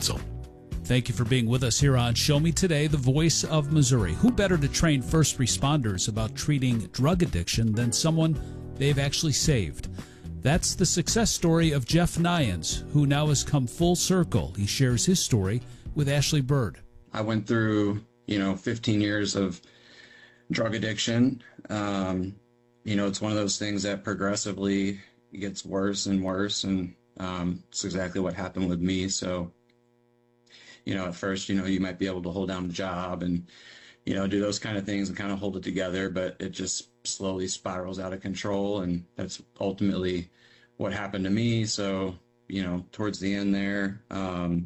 Council. Thank you for being with us here on Show Me Today, the voice of Missouri. Who better to train first responders about treating drug addiction than someone they've actually saved? That's the success story of Jeff Nyans, who now has come full circle. He shares his story with Ashley Bird. I went through, 15 years of drug addiction. It's one of those things that progressively gets worse and worse, and it's exactly what happened with me. So, at first, you might be able to hold down a job and, do those kind of things and kind of hold it together, but it just slowly spirals out of control, and that's ultimately what happened to me. So, towards the end there, I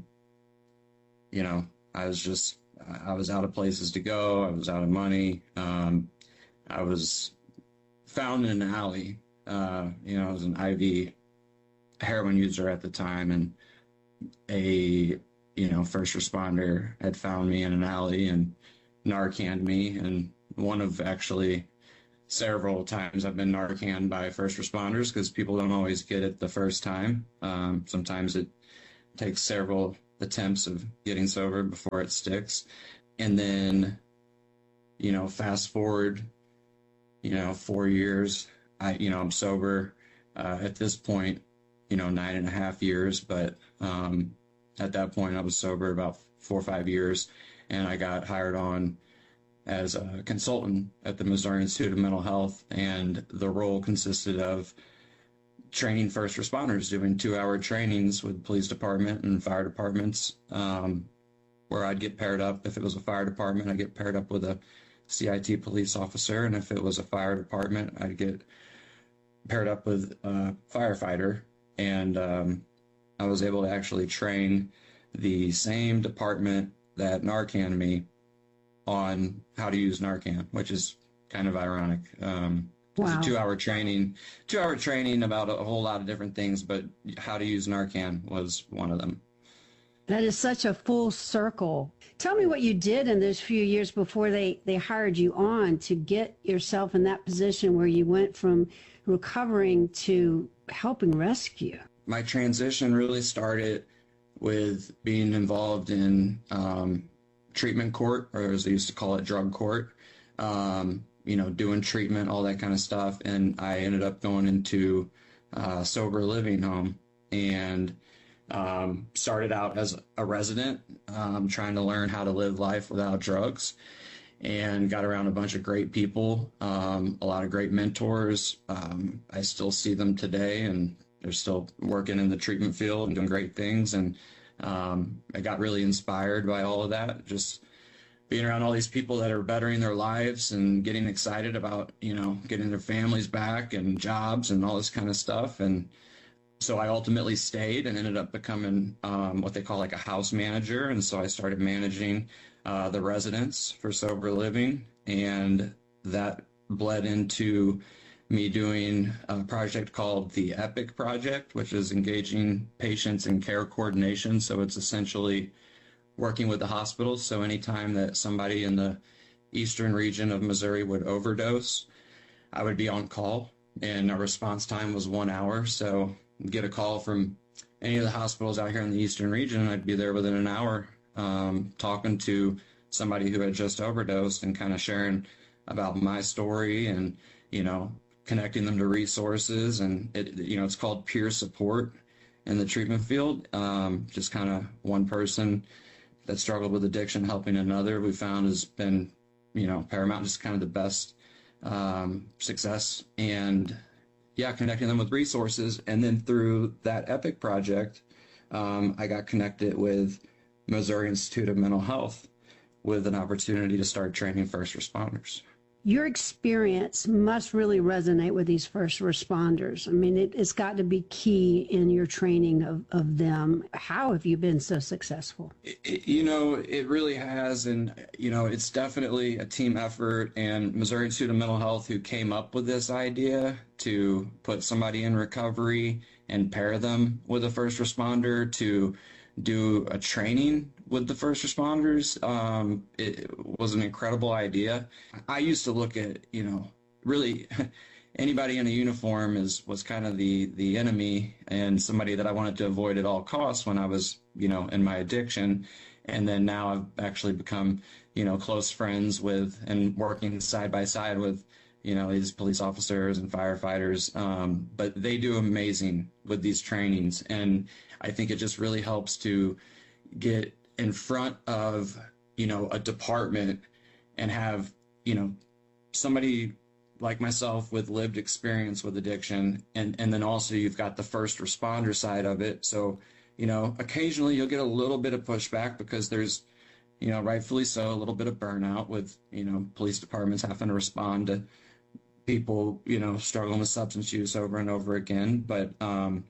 was out of places to go. I was out of money. I was found in an alley. I was an IV heroin user at the time, and a first responder had found me in an alley and Narcaned me. And one of actually several times I've been Narcaned by first responders, because people don't always get it the first time. Sometimes it takes several attempts of getting sober before it sticks. And then, fast forward, 4 years, I'm sober at this point, 9.5 years, but at that point I was sober about 4 or 5 years, and I got hired on as a consultant at the Missouri Institute of Mental Health, and the role consisted of training first responders, doing 2-hour trainings with police department and fire departments, where I'd get paired up. If it was a fire department, I'd get paired up with a CIT police officer, and if it was a fire department, I'd get paired up with a firefighter. And I was able to actually train the same department that Narcaned me on how to use Narcan, which is kind of ironic. It's a 2-hour training about a whole lot of different things, but how to use Narcan was one of them. That is such a full circle. Tell me what you did in those few years before they hired you on to get yourself in that position where you went from recovering to helping rescue. My transition really started with being involved in treatment court, or as they used to call it, drug court, doing treatment, all that kind of stuff. And I ended up going into sober living home, and started out as a resident, trying to learn how to live life without drugs, and got around a bunch of great people, a lot of great mentors. I still see them today, and they're still working in the treatment field and doing great things. And I got really inspired by all of that, just being around all these people that are bettering their lives and getting excited about, getting their families back and jobs and all this kind of stuff. And so I ultimately stayed and ended up becoming what they call like a house manager. And so I started managing the residents for sober living, and that bled into me doing a project called the EPIC project, which is engaging patients in care coordination. So it's essentially working with the hospitals. So anytime that somebody in the eastern region of Missouri would overdose, I would be on call, and our response time was 1 hour. So get a call from any of the hospitals out here in the eastern region, I'd be there within an hour, talking to somebody who had just overdosed and kind of sharing about my story, and connecting them to resources. And it's called peer support in the treatment field. Just kind of one person that struggled with addiction helping another, we found has been paramount, just kind of the best success. And connecting them with resources. And then through that EPIC project, I got connected with Missouri Institute of Mental Health with an opportunity to start training first responders. Your experience must really resonate with these first responders. I mean, it's got to be key in your training of them. How have you been so successful? It really has. And, it's definitely a team effort. And Missouri Institute of Mental Health, who came up with this idea to put somebody in recovery and pair them with a first responder to do a training with the first responders, it was an incredible idea. I used to look at, really anybody in a uniform was kind of the enemy and somebody that I wanted to avoid at all costs when I was, in my addiction. And then now I've actually become, close friends with and working side by side with, these police officers and firefighters. But they do amazing with these trainings. And I think it just really helps to get in front of, a department and have, somebody like myself with lived experience with addiction. And then also you've got the first responder side of it. So, occasionally you'll get a little bit of pushback because there's, rightfully so, a little bit of burnout with, police departments having to respond to people, struggling with substance use over and over again. But, the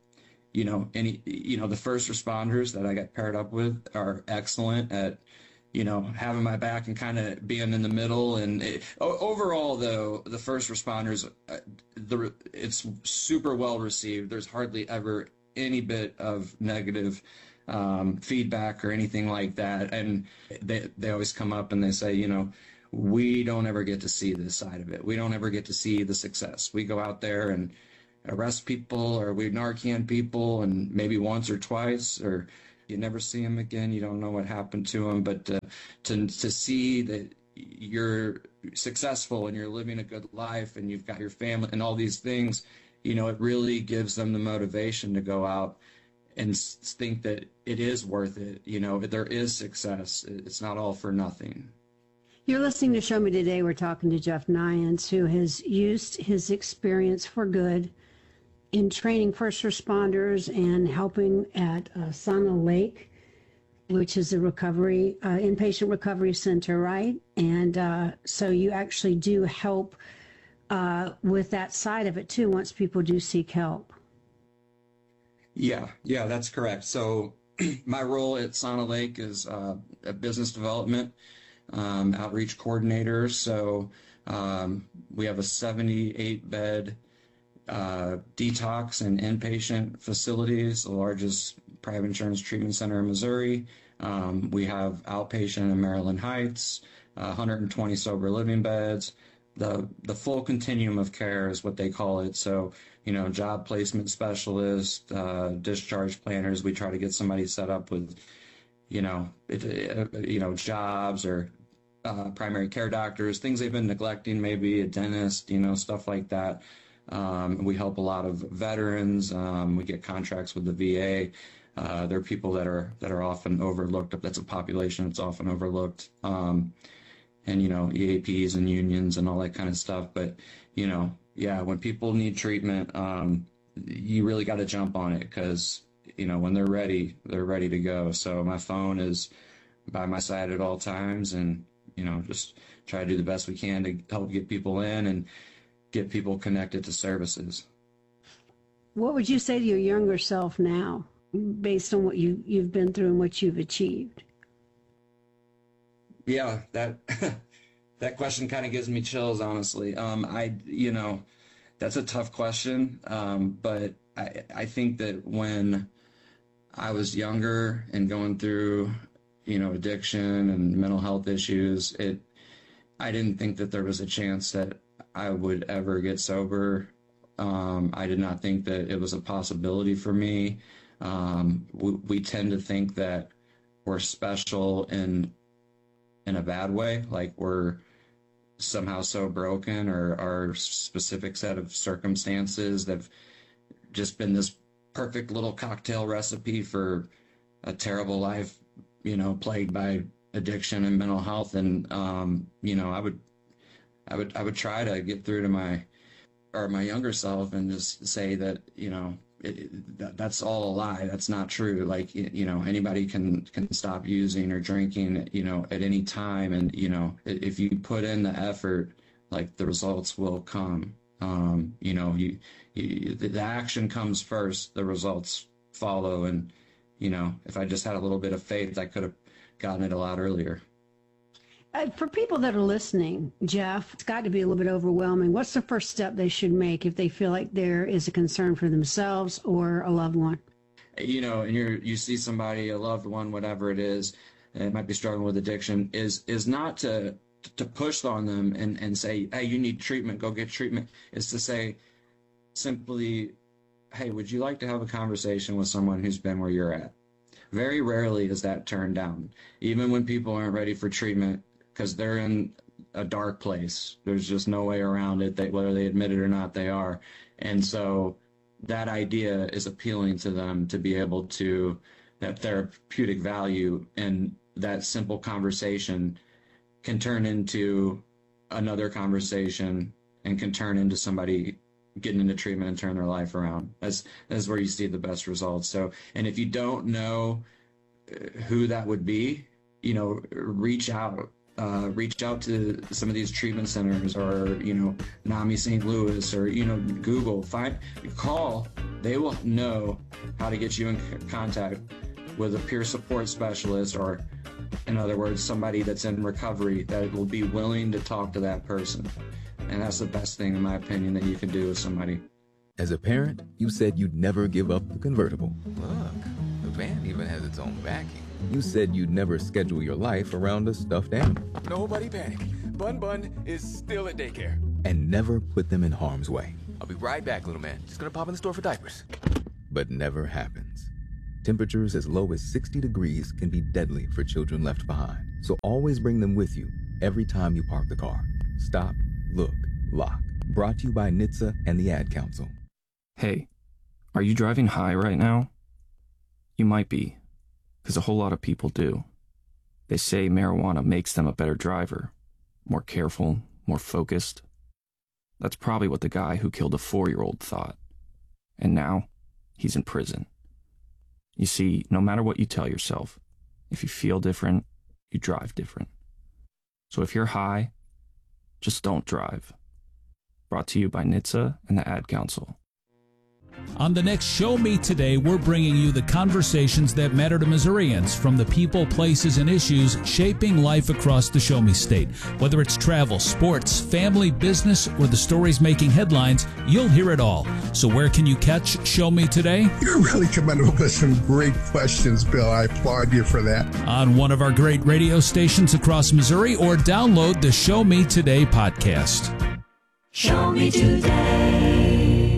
first responders that I got paired up with are excellent at, having my back and kind of being in the middle. And overall, though, the first responders, it's super well received. There's hardly ever any bit of negative feedback or anything like that. And they always come up and they say, we don't ever get to see this side of it. We don't ever get to see the success. We go out there and arrest people, or we Narcan people, and maybe once or twice, or you never see them again. You don't know what happened to them. But to see that you're successful and you're living a good life and you've got your family and all these things, it really gives them the motivation to go out and think that it is worth it. There is success. It's not all for nothing. You're listening to Show Me Today. We're talking to Jeff Nyans, who has used his experience for good in training first responders and helping at Sana Lake, which is a inpatient recovery center, right? And so you actually do help with that side of it too, once people do seek help. Yeah, that's correct. So my role at Sana Lake is a business development outreach coordinator. So we have a 78-bed detox and inpatient facilities, the largest private insurance treatment center in Missouri. We have outpatient in Maryland Heights, 120 sober living beds. The full continuum of care is what they call it. So, job placement specialists, discharge planners. We try to get somebody set up with, jobs, or primary care doctors, things they've been neglecting, maybe a dentist, stuff like that. We help a lot of veterans. We get contracts with the VA. There are people that are often overlooked. That's a population that's often overlooked. And, EAPs and unions and all that kind of stuff. But, when people need treatment, you really got to jump on it because, when they're ready to go. So my phone is by my side at all times, and, just try to do the best we can to help get people in and get people connected to services. What would you say to your younger self now, based on what you've been through and what you've achieved? Yeah, that question kind of gives me chills, honestly. That's a tough question. But I think that when I was younger and going through, addiction and mental health issues, I didn't think that there was a chance that I would ever get sober. I did not think that it was a possibility for me. We tend to think that we're special in a bad way, like we're somehow so broken, or our specific set of circumstances that have just been this perfect little cocktail recipe for a terrible life, plagued by addiction and mental health. And I would try to get through to my younger self and just say that that's all a lie. That's not true. Like, anybody can stop using or drinking, at any time. And, if you put in the effort, like, the results will come. The action comes first, the results follow. And, if I just had a little bit of faith, I could have gotten it a lot earlier. For people that are listening, Jeff, it's got to be a little bit overwhelming. What's the first step they should make if they feel like there is a concern for themselves or a loved one? And you see somebody, a loved one, whatever it is, it might be struggling with addiction, is not to to push on them and say, hey, you need treatment, go get treatment. It's to say simply, hey, would you like to have a conversation with someone who's been where you're at? Very rarely is that turned down, even when people aren't ready for treatment because they're in a dark place. There's just no way around it, whether they admit it or not, they are. And so that idea is appealing to them, to be able to, that therapeutic value and that simple conversation can turn into another conversation and can turn into somebody getting into treatment and turn their life around. That's where you see the best results. So, and if you don't know who that would be, reach out to some of these treatment centers, or, NAMI St. Louis, or, Google, call. They will know how to get you in contact with a peer support specialist, or in other words, somebody that's in recovery that will be willing to talk to that person. And that's the best thing, in my opinion, that you can do with somebody. As a parent, you said you'd never give up the convertible. Look, the van even has its own backing. You said you'd never schedule your life around a stuffed animal. Nobody panic. Bun is still at daycare. And never put them in harm's way. I'll be right back, little man. Just gonna pop in the store for diapers. But never happens. Temperatures as low as 60 degrees can be deadly for children left behind. So always bring them with you every time you park the car. Stop, look, lock. Brought to you by NHTSA and the Ad Council. Hey, are you driving high right now? You might be, because a whole lot of people do. They say marijuana makes them a better driver, more careful, more focused. That's probably what the guy who killed a 4-year-old thought. And now, he's in prison. You see, no matter what you tell yourself, if you feel different, you drive different. So if you're high, just don't drive. Brought to you by NHTSA and the Ad Council. On the next Show Me Today, we're bringing you the conversations that matter to Missourians, from the people, places, and issues shaping life across the Show Me State. Whether it's travel, sports, family, business, or the stories making headlines, you'll hear it all. So where can you catch Show Me Today? You're really coming up with some great questions, Bill. I applaud you for that. On one of our great radio stations across Missouri, or download the Show Me Today podcast. Show Me Today.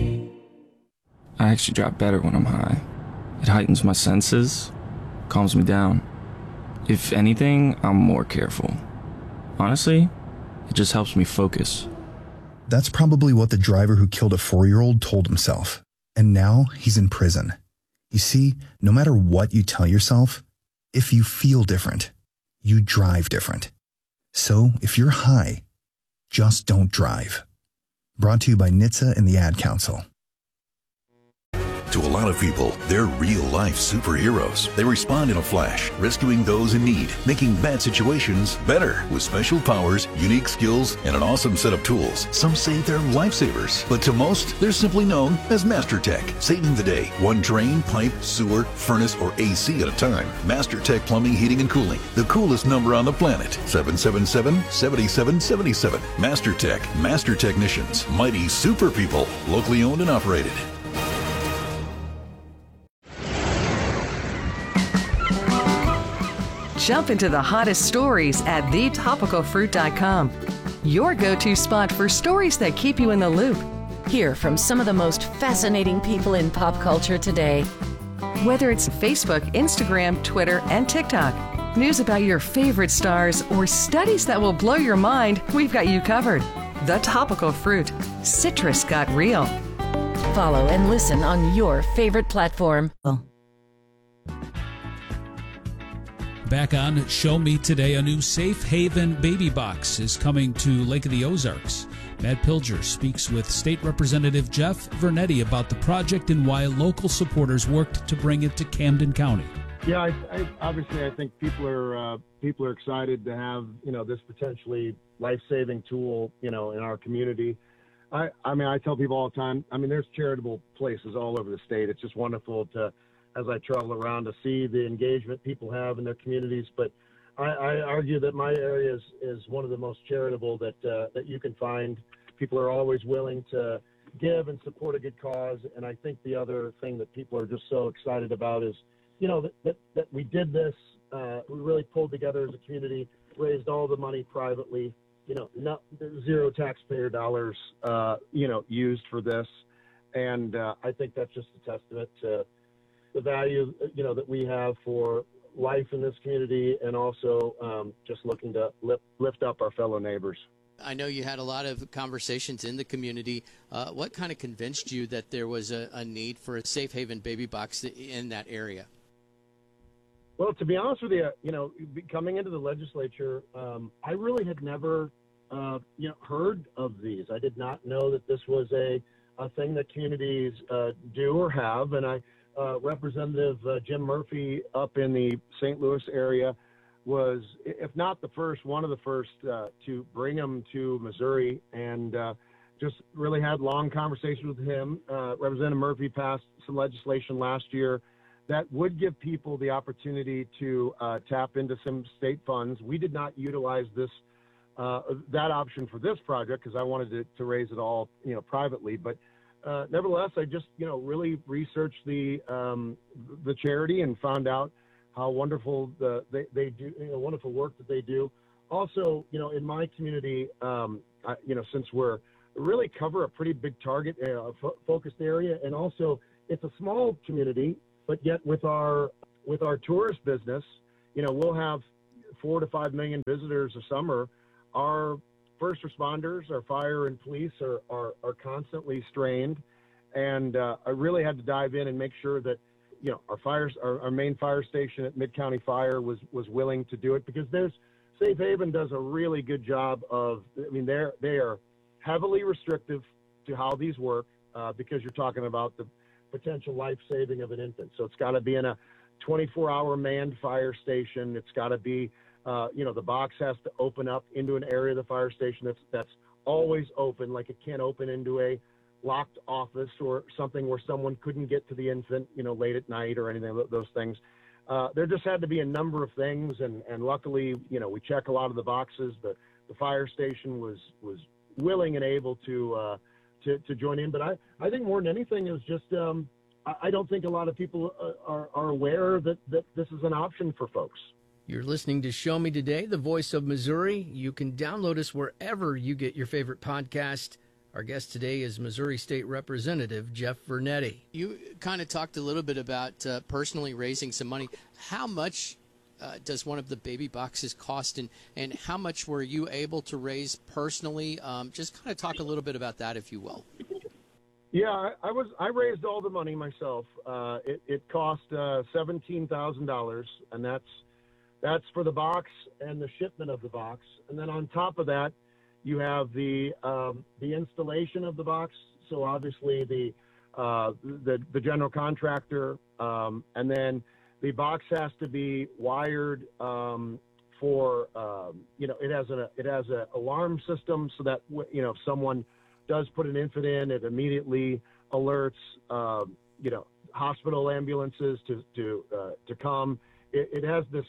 I actually drive better when I'm high. It heightens my senses, calms me down. If anything, I'm more careful. Honestly, it just helps me focus. That's probably what the driver who killed a 4-year-old told himself. And now he's in prison. You see, no matter what you tell yourself, if you feel different, you drive different. So if you're high, just don't drive. Brought to you by NHTSA and the Ad Council. To a lot of people, they're real-life superheroes. They respond in a flash, rescuing those in need, making bad situations better with special powers, unique skills, and an awesome set of tools. Some say they're lifesavers, but to most, they're simply known as MasterTech, saving the day, one drain, pipe, sewer, furnace, or AC at a time. MasterTech Plumbing, Heating, and Cooling, the coolest number on the planet, 777-7777. MasterTech, Master Technicians, mighty super people, locally owned and operated. Jump into the hottest stories at thetopicalfruit.com. Your go-to spot for stories that keep you in the loop. Hear from some of the most fascinating people in pop culture today. Whether it's Facebook, Instagram, Twitter, and TikTok, news about your favorite stars, or studies that will blow your mind, we've got you covered. The Topical Fruit. Citrus got real. Follow and listen on your favorite platform. Back on Show Me Today, a new Safe Haven baby box is coming to Lake of the Ozarks. Matt Pilger speaks with State Representative Jeff Vernetti about the project and why local supporters worked to bring it to Camden County. Yeah, obviously I think people are excited to have this potentially life-saving tool in our community. I mean I tell people all the time. I mean there's charitable places all over the state. It's just wonderful to, as I travel around, to see the engagement people have in their communities. But I argue that my area is one of the most charitable that you can find. People are always willing to give and support a good cause. And I think the other thing that people are just so excited about is, that we did this we really pulled together as a community, raised all the money privately, zero taxpayer dollars, used for this. And I think that's just a testament to the value, that we have for life in this community, and also just looking to lift up our fellow neighbors. I know you had a lot of conversations in the community. What kind of convinced you that there was a need for a safe haven baby box in that area? Well, to be honest with you, coming into the legislature, I really had never, heard of these. I did not know that this was a thing that communities do or have. And Representative Jim Murphy up in the St. Louis area was, if not the first, one of the first to bring them to Missouri, and just really had long conversations with him. Representative Murphy passed some legislation last year that would give people the opportunity to tap into some state funds. We did not utilize that option for this project because I wanted to raise it all, privately. But nevertheless, I just, really researched the charity and found out how wonderful they do, wonderful work that they do. Also, in my community, since we're really cover a pretty big target, focused area, and also it's a small community, but yet with our tourist business, we'll have 4 to 5 million visitors a summer. Our first responders, our fire and police are constantly strained, and I really had to dive in and make sure that our main fire station at Mid-County Fire was willing to do it, because Safe Haven does a really good job of, they are heavily restrictive to how these work, because you're talking about the potential life saving of an infant. So it's got to be in a 24-hour manned fire station. It's got to be, the box has to open up into an area of the fire station that's always open, like it can't open into a locked office or something where someone couldn't get to the infant, late at night or anything of those things. There just had to be a number of things, and luckily, we check a lot of the boxes. The fire station was willing and able to join in. But I think more than anything is just I don't think a lot of people are aware that this is an option for folks. You're listening to Show Me Today, the voice of Missouri. You can download us wherever you get your favorite podcast. Our guest today is Missouri State Representative Jeff Vernetti. You kind of talked a little bit about personally raising some money. How much does one of the baby boxes cost, and how much were you able to raise personally? Just kind of talk a little bit about that, if you will. Yeah, I raised all the money myself. It cost $17,000, and that's for the box and the shipment of the box. And then on top of that, you have the installation of the box. So obviously the general contractor, and then the box has to be wired for it has a alarm system, so that if someone does put an infant in, it immediately alerts hospital ambulances to come. It has this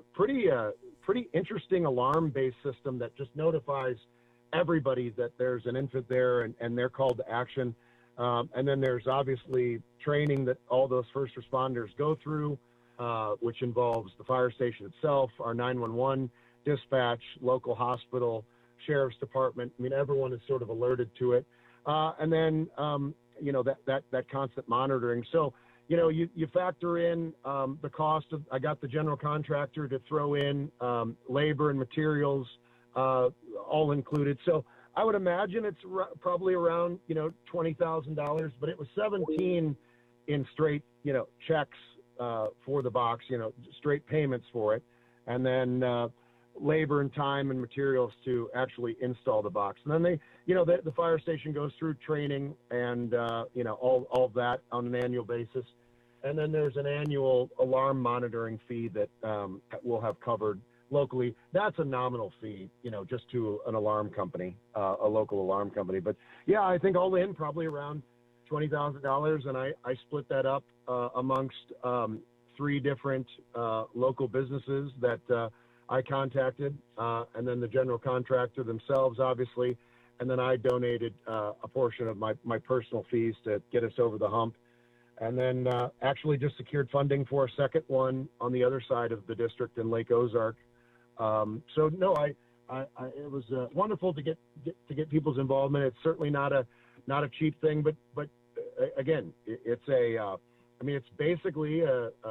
pretty interesting alarm-based system that just notifies everybody that there's an infant there, and they're called to action. And then there's obviously training that all those first responders go through, which involves the fire station itself, our 911 dispatch, local hospital, sheriff's department. Everyone is sort of alerted to it. And then, that constant monitoring. So, you factor in the cost of, I got the general contractor to throw in labor and materials, all included. So I would imagine it's probably around, $20,000, but it was 17 in straight, checks for the box, straight payments for it. And then labor and time and materials to actually install the box. And then the fire station goes through training and, all of that on an annual basis. And then there's an annual alarm monitoring fee that we'll have covered locally. That's a nominal fee, just to an alarm company, a local alarm company. But yeah, I think all in probably around $20,000. And I split that up amongst 3 different local businesses that I contacted, and then the general contractor themselves, obviously. And then I donated a portion of my personal fees to get us over the hump. And then actually just secured funding for a second one on the other side of the district in Lake Ozark. So no, it was wonderful to get people's involvement. It's certainly not a cheap thing, but again, it's it's basically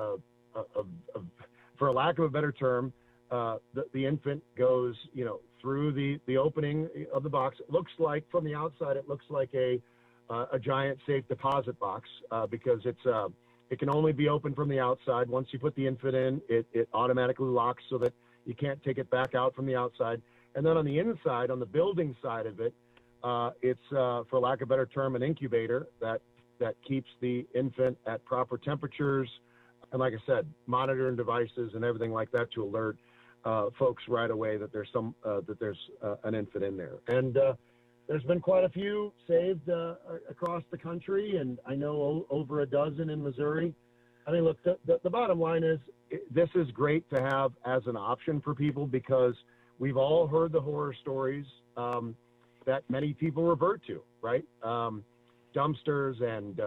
for a lack of a better term, the infant goes, through the opening of the box. It looks like from the outside, it looks like a giant safe deposit box because it can only be opened from the outside. Once you put the infant in, it automatically locks so that you can't take it back out from the outside. And then on the inside, on the building side of it, it's for lack of a better term, an incubator that keeps the infant at proper temperatures. And like I said, monitoring devices and everything like that to alert folks right away that there's an infant in there. And there's been quite a few saved across the country, and I know over a dozen in Missouri. I mean, look, the bottom line is this is great to have as an option for people because we've all heard the horror stories that many people revert to, right? Dumpsters and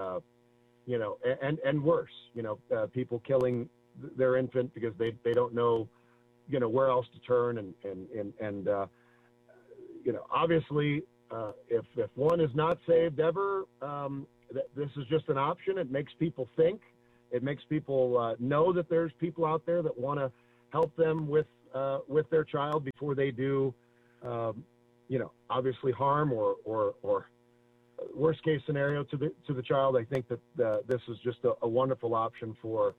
worse, people killing their infant because they don't know, where else to turn. And obviously, if one is not saved ever, this is just an option. It makes people think. It makes people know that there's people out there that want to help them with their child before they do, obviously harm or worst case scenario to the child. I think that this is just a wonderful option for,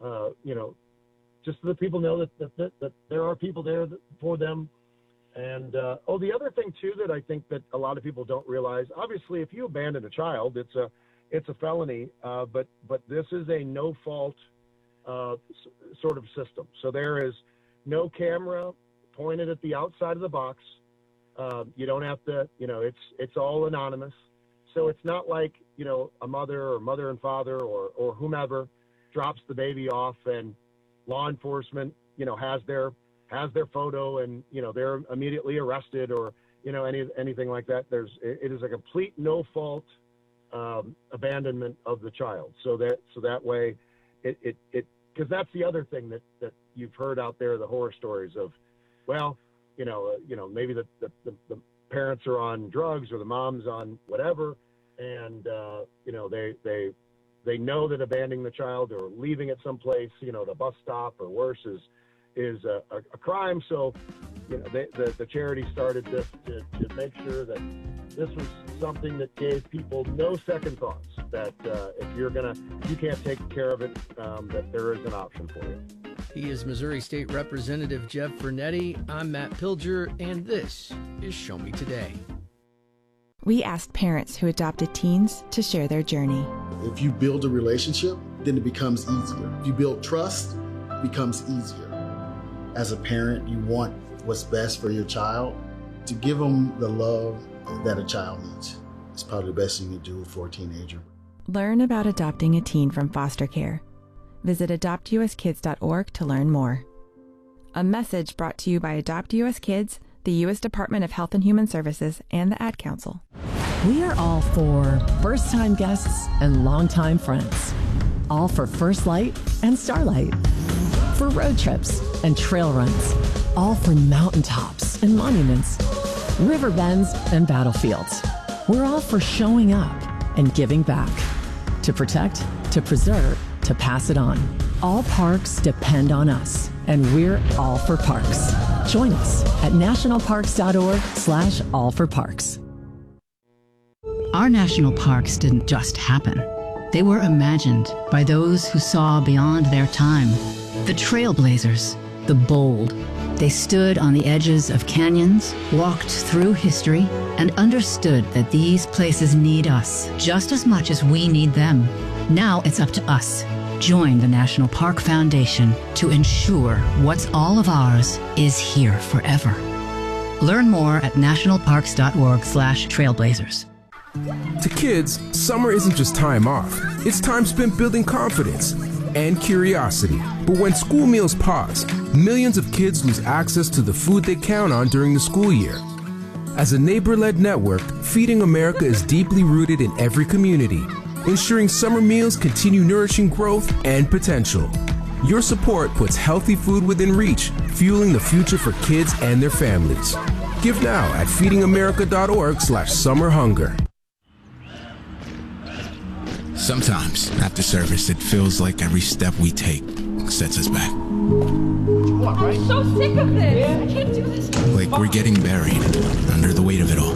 just so that people know that there are people there for them. And the other thing too that I think that a lot of people don't realize, obviously, if you abandon a child, it's a felony, but this is a no fault sort of system. So there is no camera pointed at the outside of the box. You don't have to, it's all anonymous. So it's not like, a mother and father or whomever drops the baby off and law enforcement, has their photo and, they're immediately arrested or, anything like that. It is a complete no fault abandonment of the child. So that way it because that's the other thing that you've heard out there, the horror stories of, well, maybe the parents are on drugs or the mom's on whatever. And, they know that abandoning the child or leaving it someplace, the bus stop or worse is a crime. So, the charity started this to make sure that this was something that gave people no second thoughts, that if you can't take care of it, that there is an option for you. He is Missouri State Representative Jeff Vernetti. I'm Matt Pilger, and this is Show Me Today. We asked parents who adopted teens to share their journey. If you build a relationship, then it becomes easier. If you build trust, it becomes easier. As a parent, you want what's best for your child. To give them the love that a child needs, it's probably the best thing you do for a teenager. Learn about adopting a teen from foster care. Visit adoptuskids.org to learn more. A message brought to you by Adopt US Kids, the U.S. Department of Health and Human Services, and the Ad Council. We are all for first-time guests and longtime friends. All for First Light and Starlight. For road trips and trail runs. All for mountaintops and monuments. River bends and battlefields. We're all for showing up and giving back. To protect, to preserve, to pass it on. All parks depend on us, and we're all for parks. Join us at nationalparks.org/allforparks. Our national parks didn't just happen. They were imagined by those who saw beyond their time. The trailblazers, the bold. They stood on the edges of canyons, walked through history, and understood that these places need us just as much as we need them. Now it's up to us. Join the National Park Foundation to ensure what's all of ours is here forever. Learn more at nationalparks.org/trailblazers. To kids, summer isn't just time off. It's time spent building confidence and curiosity. But when school meals pause, millions of kids lose access to the food they count on during the school year. As a neighbor-led network, Feeding America is deeply rooted in every community. ensuring summer meals continue nourishing growth and potential. Your support puts healthy food within reach, fueling the future for kids and their families. Give now at feedingamerica.org/summerhunger. Sometimes, after service, it feels like every step we take sets us back. I'm so sick of this. I can't do this. Like we're getting buried under the weight of it all.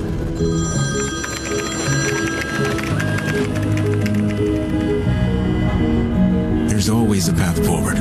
There's always a path forward.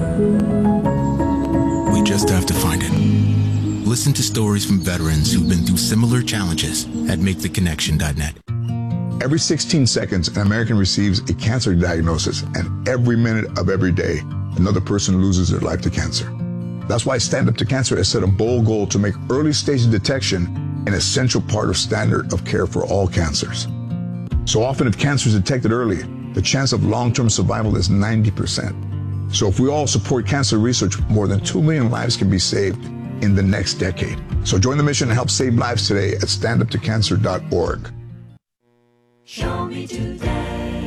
We just have to find it. Listen to stories from veterans who've been through similar challenges at MakeTheConnection.net. Every 16 seconds, an American receives a cancer diagnosis, and every minute of every day, another person loses their life to cancer. That's why Stand Up to Cancer has set a bold goal to make early stage detection an essential part of standard of care for all cancers. So often, if cancer is detected early, the chance of long-term survival is 90%. So if we all support cancer research, more than 2 million lives can be saved in the next decade. So join the mission and help save lives today at standuptocancer.org. Show me today.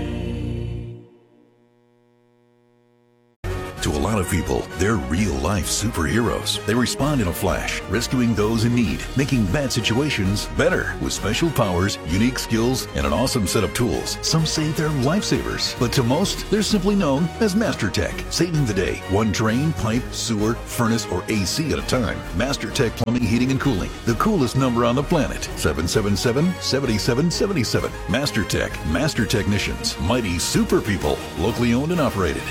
To a lot of people, they're real-life superheroes. They respond in a flash, rescuing those in need, making bad situations better with special powers, unique skills, and an awesome set of tools. Some say they're lifesavers, but to most, they're simply known as MasterTech, saving the day. One drain, pipe, sewer, furnace, or AC at a time. MasterTech Plumbing, Heating, and Cooling. The coolest number on the planet. 777-7777. MasterTech. Master Technicians. Mighty super people. Locally owned and operated.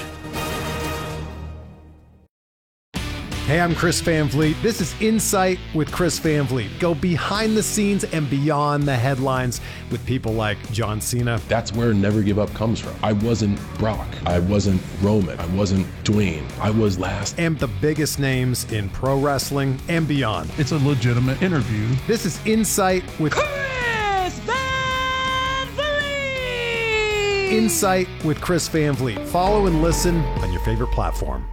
Hey, I'm Chris Van Vliet. This is Insight with Chris Van Vliet. Go behind the scenes and beyond the headlines with people like John Cena. That's where Never Give Up comes from. I wasn't Brock. I wasn't Roman. I wasn't Dwayne. I was last. And the biggest names in pro wrestling and beyond. It's a legitimate interview. This is Insight with Chris Van Vliet! Insight with Chris Van Vliet. Follow and listen on your favorite platform.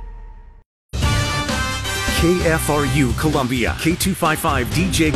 KFRU Columbia, K255DJ.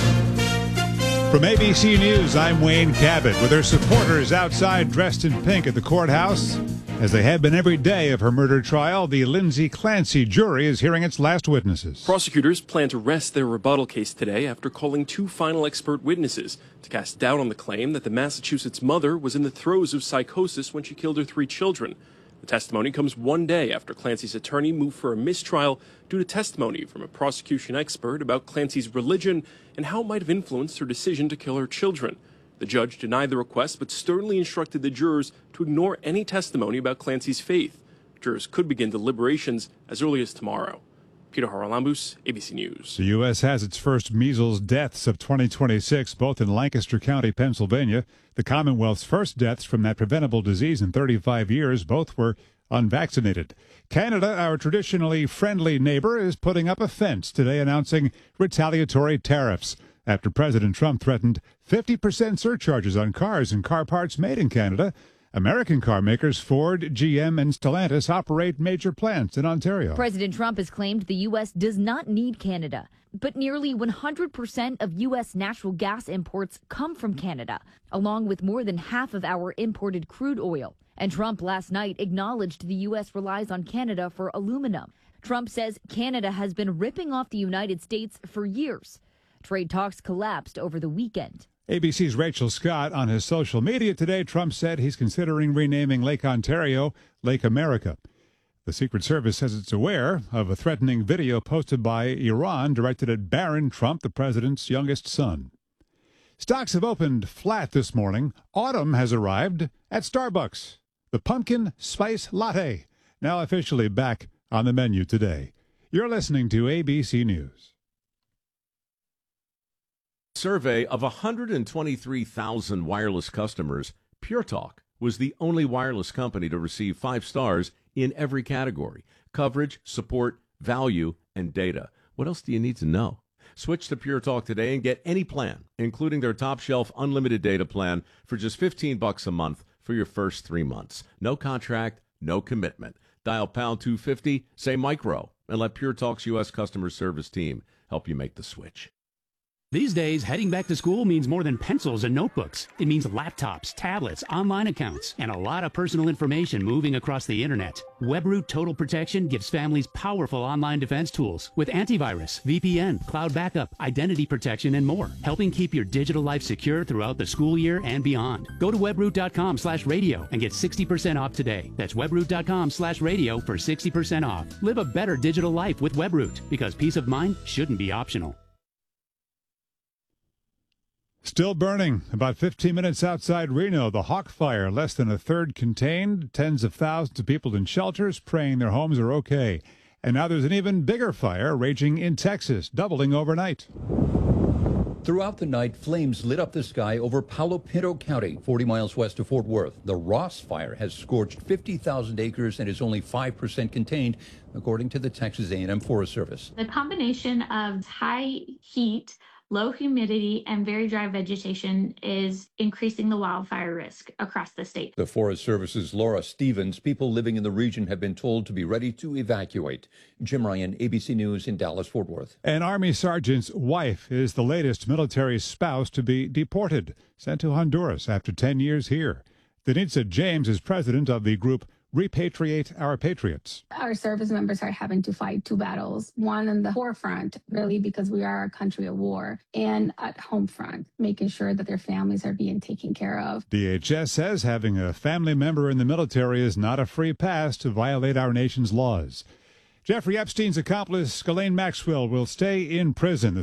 From ABC News, I'm Wayne Cabot. With her supporters outside dressed in pink at the courthouse, as they have been every day of her murder trial, the Lindsay Clancy jury is hearing its last witnesses. Prosecutors plan to rest their rebuttal case today after calling 2 final expert witnesses to cast doubt on the claim that the Massachusetts mother was in the throes of psychosis when she killed her 3 children. The testimony comes one day after Clancy's attorney moved for a mistrial due to testimony from a prosecution expert about Clancy's religion and how it might have influenced her decision to kill her children. The judge denied the request but sternly instructed the jurors to ignore any testimony about Clancy's faith. Jurors could begin deliberations as early as tomorrow. Peter Haralambous, ABC News. The U.S. has its first measles deaths of 2026, both in Lancaster County, Pennsylvania. The Commonwealth's first deaths from that preventable disease in 35 years. Both were unvaccinated. Canada, our traditionally friendly neighbor, is putting up a fence today announcing retaliatory tariffs after President Trump threatened 50% surcharges on cars and car parts made in Canada. American car makers Ford, GM, and Stellantis operate major plants in Ontario. President Trump has claimed the U.S. does not need Canada, but nearly 100% of U.S. natural gas imports come from Canada, along with more than half of our imported crude oil. And Trump last night acknowledged the U.S. relies on Canada for aluminum. Trump says Canada has been ripping off the United States for years. Trade talks collapsed over the weekend. ABC's Rachel Scott on his social media today. Trump said he's considering renaming Lake Ontario Lake America. The Secret Service says it's aware of a threatening video posted by Iran directed at Barron Trump, the president's youngest son. Stocks have opened flat this morning. Autumn has arrived at Starbucks. The pumpkin spice latte, now officially back on the menu today. You're listening to ABC News. Survey of 123,000 wireless customers, Pure Talk was the only wireless company to receive 5 stars in every category: coverage, support, value, and data. What else do you need to know? Switch to Pure Talk today and get any plan, including their top shelf unlimited data plan for just $15 a month for your first 3 months. No contract, no commitment. Dial pound 250, say micro, and let Pure Talk's U.S. customer service team help you make the switch. These days, heading back to school means more than pencils and notebooks. It means laptops, tablets, online accounts, and a lot of personal information moving across the internet. WebRoot Total Protection gives families powerful online defense tools with antivirus, VPN, cloud backup, identity protection, and more, helping keep your digital life secure throughout the school year and beyond. Go to webroot.com/radio and get 60% off today. That's webroot.com/radio for 60% off. Live a better digital life with WebRoot, because peace of mind shouldn't be optional. Still burning. About 15 minutes outside Reno, the Hawk Fire, less than a third contained. Tens of thousands of people in shelters praying their homes are okay. And now there's an even bigger fire raging in Texas, doubling overnight. Throughout the night, flames lit up the sky over Palo Pinto County, 40 miles west of Fort Worth. The Ross Fire has scorched 50,000 acres and is only 5% contained, according to the Texas A&M Forest Service. The combination of high heat, low humidity, and very dry vegetation is increasing the wildfire risk across the state. The Forest Service's Laura Stevens, people living in the region have been told to be ready to evacuate. Jim Ryan, ABC News in Dallas-Fort Worth. An Army sergeant's wife is the latest military spouse to be deported, sent to Honduras after 10 years here. Denitza James is president of the group Repatriate Our Patriots. Our service members are having to fight two battles, one on the forefront, really, because we are a country at war, and at home front, making sure that their families are being taken care of. DHS says having a family member in the military is not a free pass to violate our nation's laws. Jeffrey Epstein's accomplice, Ghislaine Maxwell, will stay in prison.